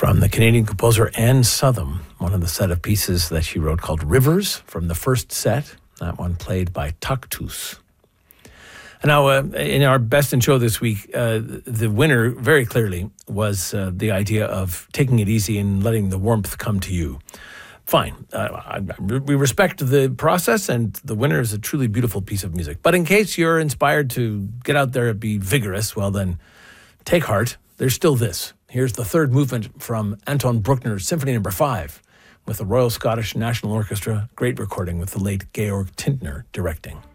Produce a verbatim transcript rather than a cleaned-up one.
from the Canadian composer Anne Southam, one of the set of pieces that she wrote called Rivers from the first set, that one played by Taktus. Now, uh, in our Best in Show this week, uh, the winner very clearly was uh, the idea of taking it easy and letting the warmth come to you. Fine. Uh, I, we respect the process, and the winner is a truly beautiful piece of music. But in case you're inspired to get out there and be vigorous, well then, take heart. There's still this. Here's the third movement from Anton Bruckner's Symphony Number Five with the Royal Scottish National Orchestra. Great recording with the late Georg Tintner directing.